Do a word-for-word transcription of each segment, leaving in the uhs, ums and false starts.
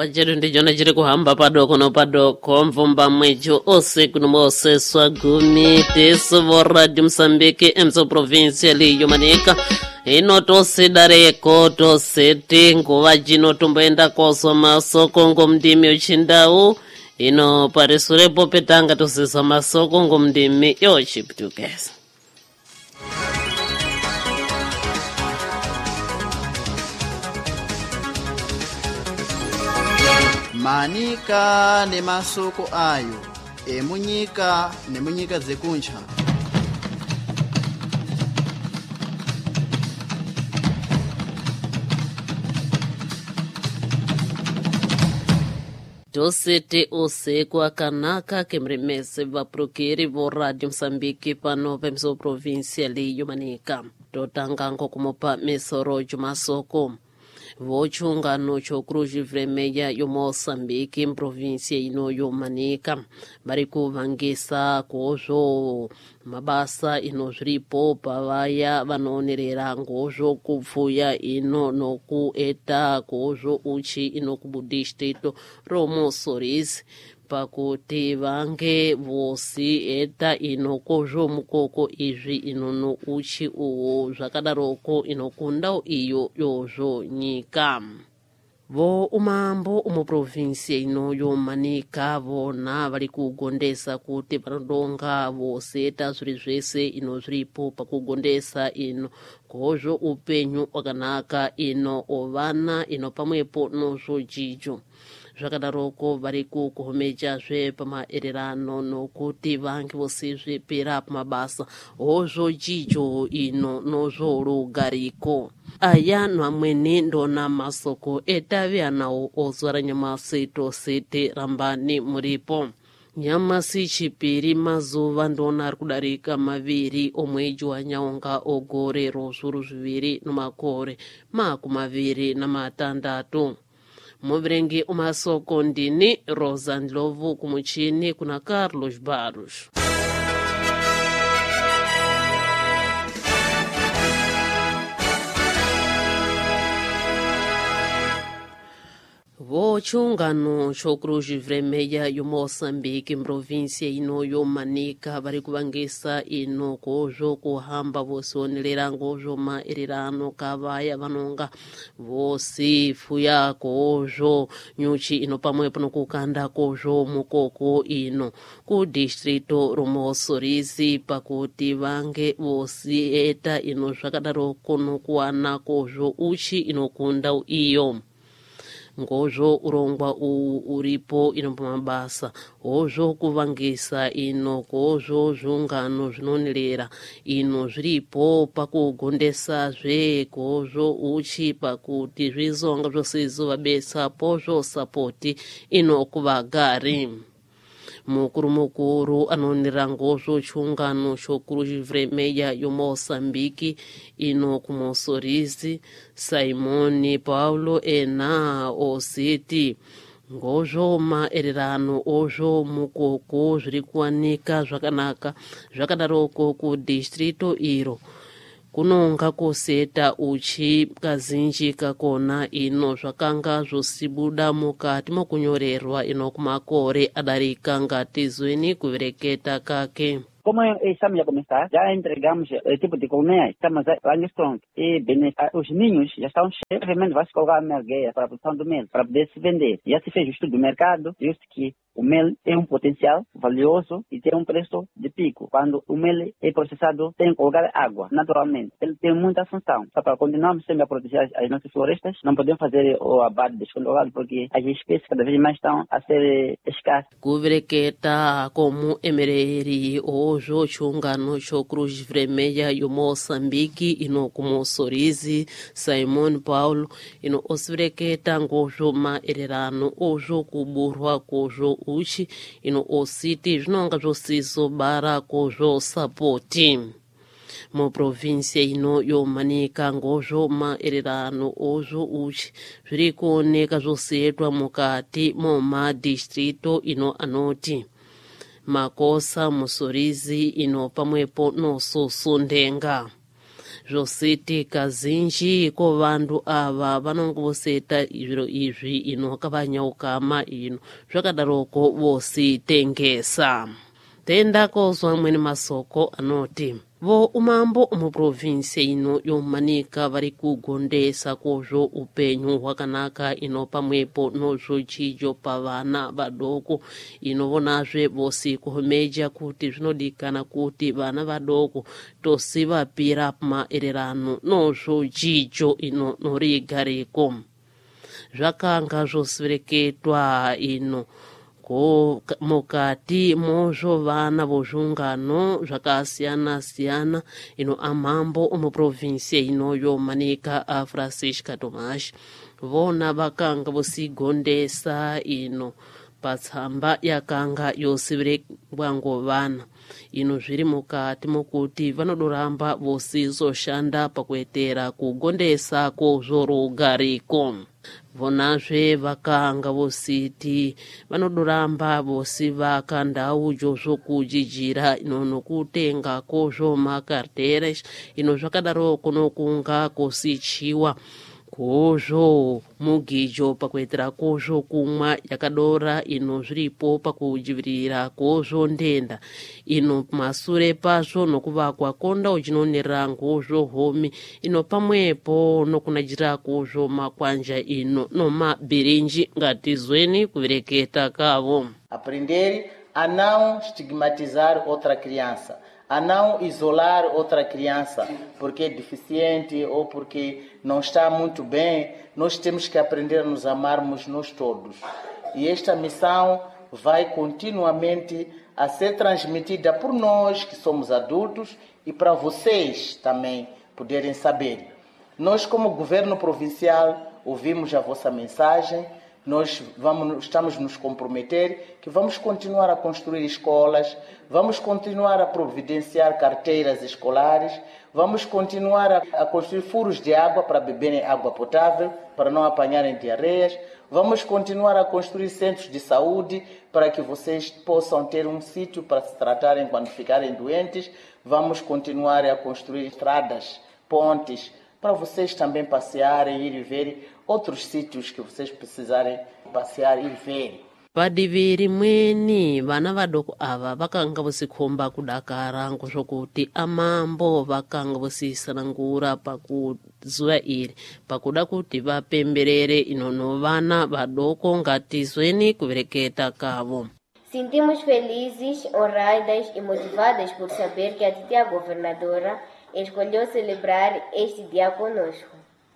chisawa chedu ndichona chiri kuhamba padoko nopadoko mvumba mwecho ose kuno mose swagumi teso voradio Msambiki emso provincia liyo manika ino tose dareko tose tinguva chino tumboenda koso masoko ngomndimi uchindau ino parisurepo petanga tosisa masoko ngomndimi yochiptukesa manika ne masoko ayo emunyika ne munyika zekuncha tosete usiku akanaka kemremese vaprokeri vo radio Msambiki pano pemso provincia liyo manika totangango kumupa mesorojo masoko vochungano chokruji vremeya yo Mosambiki provincia ino yo manika bari kuvangisa kozvo mabasa ino zviripo pavaya vanonerera ngozvo kupfuya ino nokueta kozvo uchi ino kubudistrito romosoris pakuti vange vosi eta ino kozvo mukoko izvi inono uchi uwo zvakadaroko inokundau iyo yozvo nyika vo umambo umu provincia ino yomanika vona vari kugondesa kuti vanodonga voseta zviri zvese ino zviripo pakugondesa ino kozvo upenyu wakanaka ino ovana ino pamwepo nozvo jijo zvakadaroko vari kukohomejazve pamaererano nokuti vange vosizvipira pamabasa hozvo jijo ino nozvo rugariko aya nwamweni ndona masoko etavi anawo ozwara nyamasi tosete rambani muripo nyamasi chipiri mazuva ndona ari kudarika maviri omweji wanyaunga ogore rozvuru zviviri nomakore makumaviri namatandatu muvirengi umasoko ndini Rosa Ndlovu kumuchini kuna Carlos Barros. vochungano chokruji vremeya yo Mosambiki provincia ino yo manika vari kuvangisa ino kozvo kuhamba vosionerera ngozvo maererano kavaya vanonga vosifuya kozvo nyuchi ino pamwepo nokukanda kozvo mukoko ino kudistrito romosorisi pakuti vange vosieta ino zvakadaroko nokuwana kozvo uchi inokunda iyo ngozvo urongwa uwu uripo ino pamabasa hozvo kuvangisa ino kozvo zvungano zvinonerera ino zviripo pakugondesa zve kozvo uchi pakuti zvizonga zvosizovabesa pozvo sapoti ino kuvagari mukuru mukuru anonerera ngozvo chungano chokuru chivremeya yo Mosambiki ino kumosorisi Simoni Paulo ena ositi ngozvo maererano ozvo mukoko zviri kuwanika zvakanaka zvakadaroko kudistrito iro kunonga kuseta uchi kazinji kakona ino zvakanga zvosibuda mukati mokunyorerwa ino kumakore adarika ngati zweni kuvereketa kake. Como estamos a começar, já entregamos o tipo de colmeia, estamos lá no strong. E bem, os ninhos já estão cheios, realmente vai se colocar a mergueia para a produção do mel, para poder se vender. Já se fez o estudo do mercado, viu-se que o mel tem um potencial valioso e tem um preço de pico. Quando o mel é processado, tem que colocar água, naturalmente. Ele tem muita função. Só para continuarmos sempre a proteger as, as nossas florestas, não podemos fazer o abate descontrolado, porque as espécies cada vez mais estão a ser escassas. Kuvereketa como emereri ojo chungano chokruji vremeya yo Mosambiki ino kumosorizi Simon Paulo ino osvereketa ngojo maererano ojo kuburwa kojo uchi ino ositi zvinonga zvosiso bara kozvo sapoti mu provincia ino yo manika ngozvo maererano ozvo uchi zviri kuoneka zvosetwa mukati momadistrito ino anoti Makosa, Musorizi ino pamwepo noso sundenga zvosetika zinji ko vantu ava vanongovoseta zviro izvi ino kavanyaukama ino zvakadaroko vositengesa. Tenda kozwa mwene masoko anoti vo umambo muprovinsi ino yomanika vari kugondesa kozvo upenyu hwakanaka ino pamwepo nozvo chijo pavana vadoko inovonazve vosi kuhomeja kuti zvinodikana kuti vana vadoko tosivapira maererano nozvo chijo ino norigareko. Zvakanga zvosivereketwa ino ko mukati mozvo vana vozvungano zvakasiyana-siyana ino amambo muprovinsi ino yomanika a Francisca Tomás vona vakanga vosigondesa ino patsamba yakanga yosivirekwa ngovana ino zviri mukati mokuti vanodoramba vosizoshanda pakuetera kugondesa kozvorugariko. Vonazve vakanga vositi vanodoramba vosivaka ndau zvokujigira ino nokutenga kozvo makarteres ino zvakadaro kunokunga kosichiwa kozvo mugijo pakuetera kozvo kumwa yakadora ino zviripo pakujivirira kozvo ndenda ino masure pazvo nokuvakwa konda uchinonera ngozvo homi ino pamwepo nokunajira kozvo makwanja ino nomabirinji ngatizweni kuvereketa kavo. Aprender a não estigmatizar outra criança, a não isolar outra criança porque é deficiente ou porque não está muito bem. Nós temos que aprender a nos amarmos nós todos. E esta missão vai continuamente a ser transmitida por nós que somos adultos e para vocês também poderem saber. Nós, como governo provincial, ouvimos a vossa mensagem. Nós vamos, estamos nos comprometer que vamos continuar a construir escolas, vamos continuar a providenciar carteiras escolares, vamos continuar a, a construir furos de água para beberem água potável, para não apanharem diarreias, vamos continuar a construir centros de saúde para que vocês possam ter um sítio para se tratarem quando ficarem doentes, vamos continuar a construir estradas, pontes, para vocês também passearem e ir ver outros sítios que vocês precisarem passear e ver. Padiviri mweni vana vadoko ava vakanga vosikhomba kudakara ngozvokuti amambo vakanga vosisanangura pakuzuva iri pakuda kuti vapemberere inono vana vadoko ngatizweni kuvereketa kavo. Sentimos felizes, honradas e motivadas por saber que a titia governadora escolheu celebrar este dia conosco.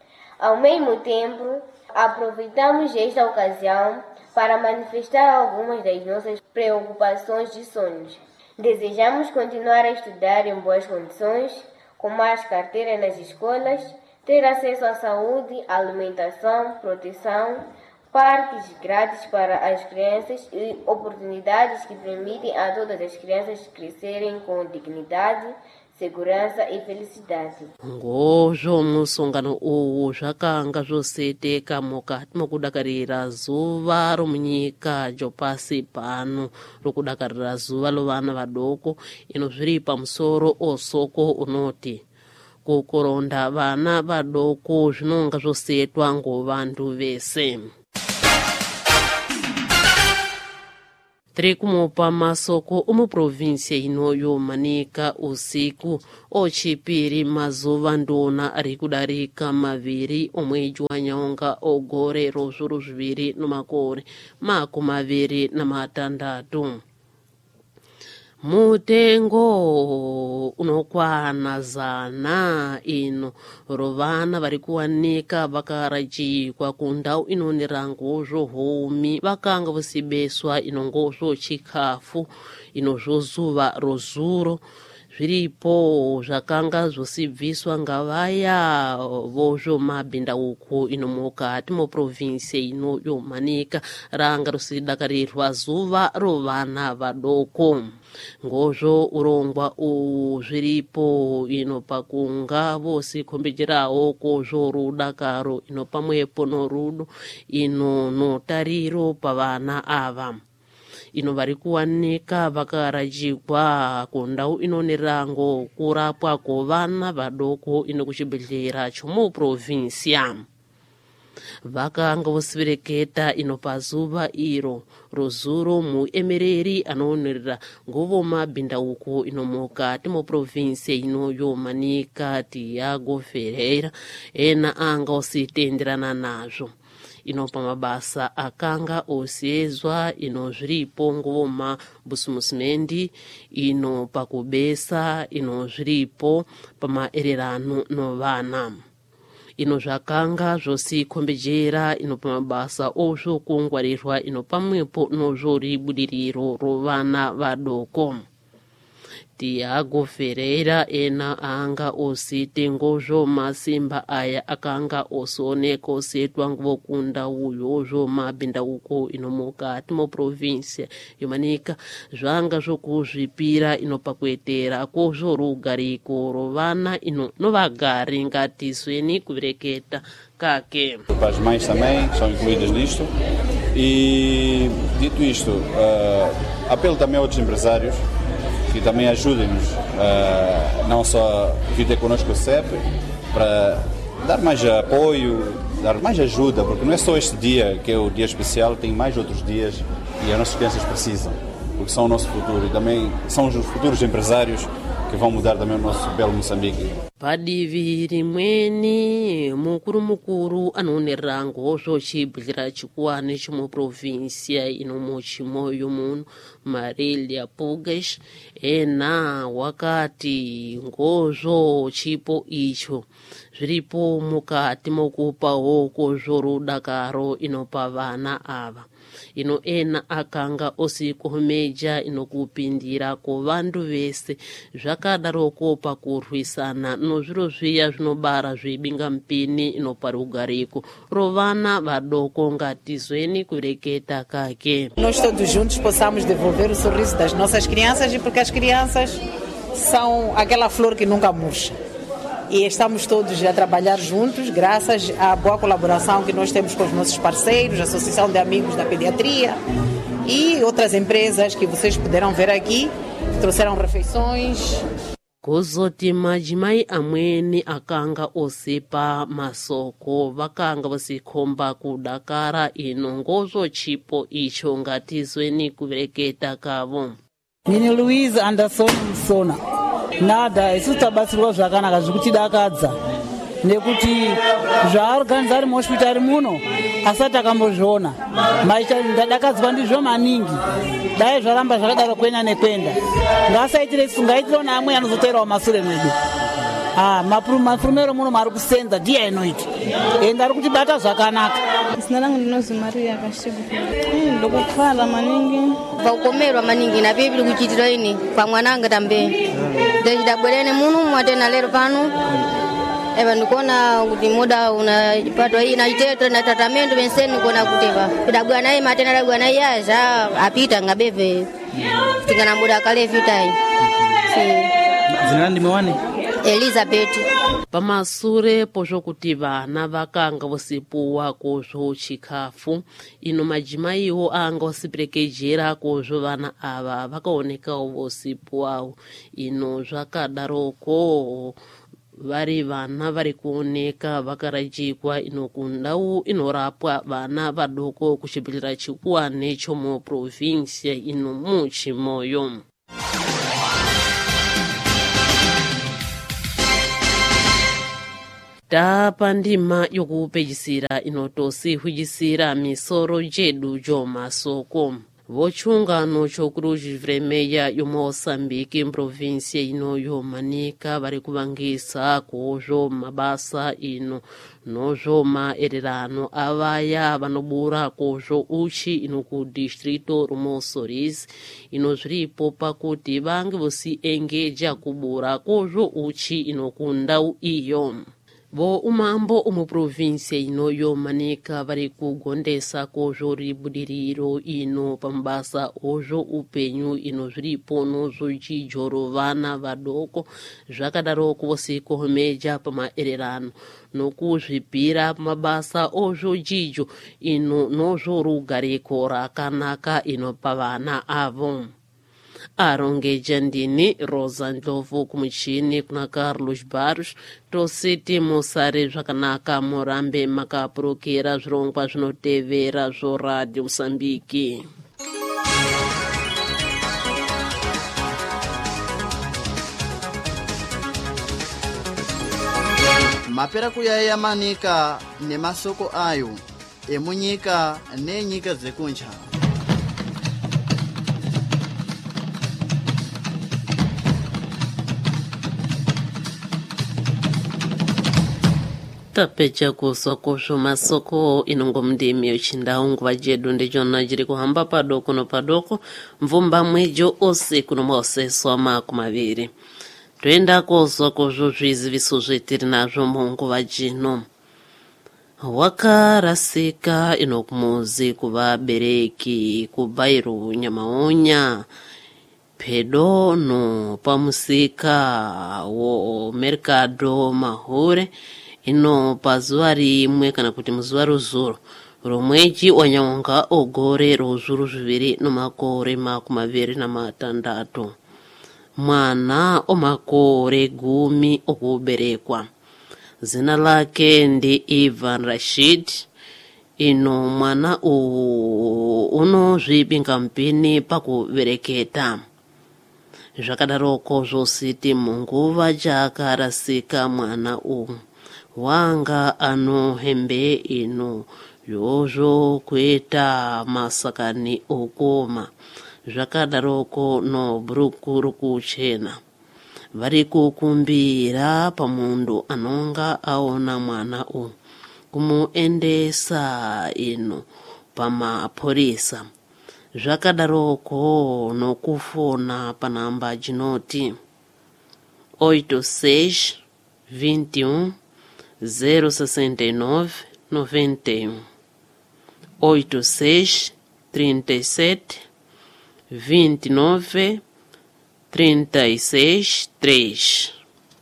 Ao mesmo tempo, aproveitamos esta ocasião para manifestar algumas das nossas preocupações e sonhos. Desejamos continuar a estudar em boas condições, com mais carteiras nas escolas, ter acesso à saúde, alimentação, proteção, parques grátis para as crianças e oportunidades que permitem a todas as crianças crescerem com dignidade, segurança e felicidade. Ngozvo musongano uwu zvakanga zvoseteka mukati mokudakarira zuva romunyika jopasi pano rokudakarira zuva lovana vadoko ino zviri pamusoro osoko unoti kukoronda vana vadoko zvinonga zvosetwa ngovantu vese. Tiri kumupa masoko umuprovinsia ino yomanika usiku ochipiri mazuva ndona ari kudarika maviri omwedzi wa Nyonga ogore rozvuru zviviri nomakore makumi maviri namatandatu. Mutengo unokwana zana ino rovana vari kuwanika vakarajikwa kundau inonera ngozvo homi vakanga vosibeswa ino ngozvo chikafu ino zvozuva rozuro zviripo zvakanga zvosibviswa ngavaya vozvo mabhinda uko ino mukati moprovinsia ino yomanika ranga rosidakarirwa zuva rovana vadoko. Ngozvo urongwa uwu zviripo ino pakunga vosi kombejerawo kozvo rudakaro ino pamwepo norudo ino notariro pavana ava. ino vari kuwanika vakarajigwa kundau inonirango kurapwa kuvana vadoko ino kuchibhedhlera chomuprovinsia. Vakanga vosivereketa ino pazuva iro rozuro muemereri anoonera ngovoma bindauko ino mukati muprovinsia inoyo Manika Tiago Ferreira ena anga ositenderana nazvo. Ino pamabasa akanga osiezwa ino zviripo ngovoma busumusimendi ino pakubesa ino zviripo pamaererano novana. Ino zvakanga zvosikombejera ino pamabasa ozvo kungwarirwa ino pamwepo nozvo ribudiriro rovana vadoko. Tiago Ferreira ena anga osite ngozvo masimba aya akanga osoneka osetwa ngvokunda uyozvo mabindauko ino mukati muprovinsia yomanika zvanga zvokuzvipira ino pakuetera kozvo rugariko rovana ino novagari ngatisweni kuvereketa kake. Para as mães também são incluídas nisto. E dito isto, uh, apelo também a outros empresários que também ajudem-nos, uh, não só vir ter connosco o C E P, para dar mais apoio, dar mais ajuda, porque não é só este dia que é o dia especial, tem mais outros dias e as nossas crianças precisam, porque são o nosso futuro e também são os futuros empresários que vão mudar também o nosso belo Moçambique. Padivi rimweni mukuru mukuru anoonera ngozvo chibhedhlera chikuwani chomuprovinsia ino muchimoyo muno Marília Pugas ena wakati ngozvo chipo icho zviripo mukati mokupawo kozvo rudakaro inopa vana ava. Ino ena akanga osikomeja inokupindira kuvandu vese zvakadaroko pakurwisana nozviro zviya zvinobara zvibinga mpini inopari ugariko rovana vadoko ngatizweni kureketa kake. Nós todos juntos possamos devolver o sorriso das nossas crianças e porque as crianças são aquela flor que nunca murcha. E estamos todos a trabalhar juntos, graças à boa colaboração que nós temos com os nossos parceiros, a Associação de Amigos da Pediatria e outras empresas que vocês puderam ver aqui, que trouxeram refeições. Kuzoti majimai amweni akanga osipa masoko vakanga vasikomba kudakara ino ngozvo chipo icho ngatizweni kuvereketa kavo. Ndini Louise Anderson Msona. Nada, isu tabatsirwa zvakanaka zvikutidakadza nekuti zvaorganiza ari muhospitari muno asati akambozviona maita ndadakadzwa ndizvo maningi dai zvaramba zvakadaro kwenda nekwenda ngasaitire isu ngaitirawo neamwe anozoteerawo masure mwedu. Ah, mapurumero muno mari kusenza ndiye anoita ende ari kutibata zvakanaka. Zina langu ndinozi Maria Kashibu. Ndokukhala maningi vakukomerwa maningi na pia vili kuchitira ini kwa mwananga tambe ndechidabwerene muno mwatena lero pano eva ndikona kuti muda unapatwa hii na iteto na tratamento benseni kona kuteva kidabwa naye matena dabwa naye yaza apita ngabeve tingana muda kale vitai si zina ndimewane Elizabeth. Pamasure pozvo kuti vana vakanga vosipuwa kozvo chikafu ino majimaiwo anga osiperekejera kozvo vana ava vakaonekawo vosipuwawo ino zvakadaroko vari vana vari kuoneka vakarajikwa ino kundau inorapwa vana vadoko kuchibhedhlera chikuwani chomuprovinsia ino muchimoyo. Tapa ndima yokupejisira inotosi hujisira misoro jedu jo masoko. Vochungano chokuru jivremeya yo Moçambique provinsia ino yo Manika vari kuvangisa kozvo mabasa ino nojo maererano avaya vanobura kozvo uchi ino ku distrito Rumosoris ino zviripo pakuti vange vosi engeja kubura kozvo uchi ino kundau iyo. vo umambo umu provinsia ino yomanika vari kugondesa kozvo ribudiriro ino pambasa ozvo upenyu ino zviripo nozvo chijoro vana vadoko zvakadaroko vose komeja pamaererano nokuzvibhira mabasa ozvo chijo ino nozvo rugariko rakanaka ino pavana avo. Arongeja ndini Rosa Ndlovu kumuchini kuna Carlos Barros tositi musare zvakanaka murambe makapurukira zvirongwa zvinotevera zvoRadio Msambiki. mapera kuyaya manika nemasoko ayo emunyika nenyika zekunja. tapecha kuswa kozvo masoko inongo mndimi yochindau nguva jedu ndijona jiri kuhamba padoko no padoko mvumba mwejo ose kuno maoseswa maku maviri. Toenda kozwa kozvo zviziviso zvetiri nazvo munguva jino. Wakarasika inokumuzi kuvabereki kubairu nyamaonya pedono pamusika wo mercado mahure ino pazuva rimwe kana kuti muzuva rozuro romwechi wanyonga ogore rozuru zviviri nomakore makumaviri namatandatu. Mwana omakore gumi okuberekwa. Zina lake ndi Ivan Rashid. Ino mwana u uno zvibinga mpini pakubereketa. Zvakadaroko zvositi munguva chakarasika mwana u wanga ano hembe ino yozvo kuita masakani okoma. Zvakadaroko no bhurukuru kuchena. Vari kukumbira pamundu anonga aona mwana u kumuendesa ino pamaporisa. Zvakadaroko no kufona panamba jinoti oito seis vinte e um zero sessenta e nove noventa e um oito seis trinta e sete vinte e nove trinta e seis três.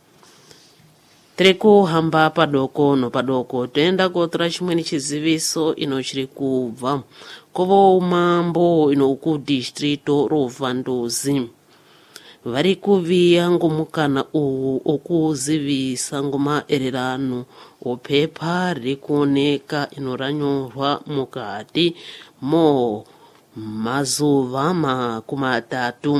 Treku hamba padoko no padoko tenda kotra chimweni chiziviso ino chiri kubva kovo umambo ino ku distrito Rovandozi. Vari kuviya ngomukana uwu okuzivisa ngomaererano opepa rikuoneka inoranyorwa mukati mo mazuva makumatatu.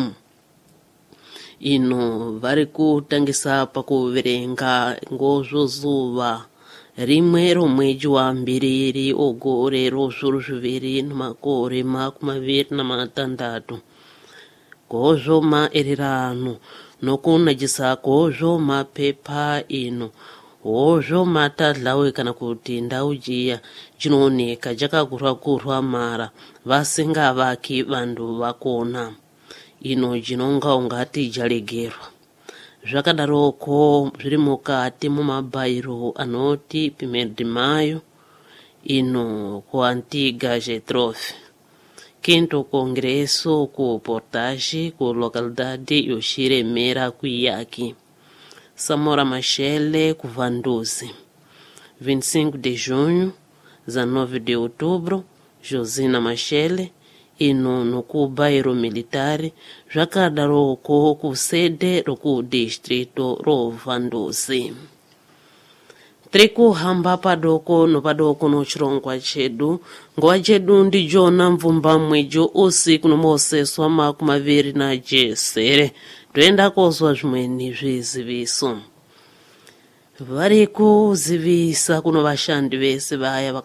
Ino vari kutangisa pakuverenga ngozvo zuva rimwe romweji wambiriri ogore rozvuru zviviri namakore makumaviri namatandatu. Gozvo maererano nokunajisa gozvo mapepa ino hozvo matadlawe kana kuti ndau jiya chinooneka chakagurwa-gurwa mara vasingavaki vandu vakona ino jinonga ungati jalegerwa. Zvakadaroko zviri mukati mumabhairo anoti Primeiro de Maio ino ku Antiga Getrofe. Quinto Congresso ku Portage ku localidade yoxiremera kuiaki. Samora Machel ku Vandozi. vinte e cinco de junho, dezenove de outubro, Josina Machel ino no ku bairro militar zvakadaroko ku sede roku distrito Rovandozi. Treku hamba padoko no padoko no chirongwa chedu ngwa chedu ndi Jona mvumba mwejo usiku no moseswa makumaviri na jesere toenda kozwa zvimweni zviziviso. Vari kuzivisa kuno vashandi vese vaya